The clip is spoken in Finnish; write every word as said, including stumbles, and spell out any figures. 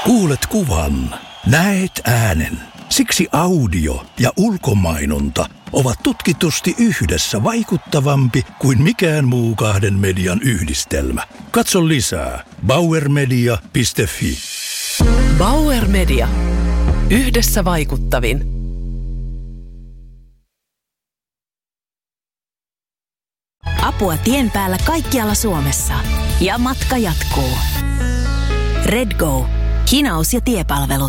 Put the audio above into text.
Kuulet kuvan, näet äänen. Siksi audio ja ulkomainonta ovat tutkitusti yhdessä vaikuttavampi kuin mikään muu kahden median yhdistelmä. Katso lisää bauer media piste fi. Bauer Media. Yhdessä vaikuttavin. Apua tien päällä kaikkialla Suomessa. Ja matka jatkuu. Redgo. Hinaus- ja tiepalvelut.